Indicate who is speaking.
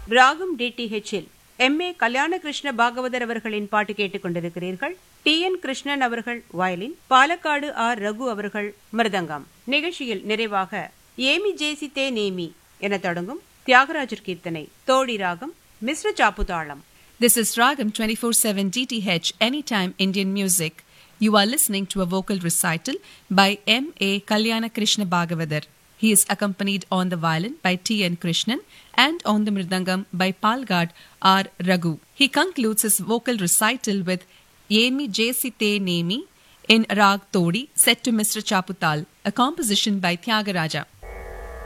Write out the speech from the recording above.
Speaker 1: ராகம் டிடிஹெச்சில் M.A. கல்யாண கிருஷ்ண பாகவதர் அவர்களின் பாட்டு கேட்டுக் கொண்டிருக்கிறீர்கள். T.N. கிருஷ்ணன் அவர்கள் வயலின், பாலக்காடு ஆர். ரகு அவர்கள் மிருதங்கம். நிகழ்ச்சியில் நிறைவாக ஏமி ஜேசித்தே நேமி என தொடங்கும் தியாகராஜர் கீர்த்தனை, தோடி ராகம், மிஸ்ர சாப்புதாளம்.
Speaker 2: This is Ragam 24/7 DTH Anytime Indian Music. You are listening to a vocal recital by M.A. Kalyana Krishna Bhagavathar. He is accompanied on the violin by T.N. Krishnan and on the mridangam by Palgad R. Raghu. He concludes his vocal recital with Yemi Jesite Nemi in Rag Todi set to Mr. Chaputal, a composition by Tyagaraja.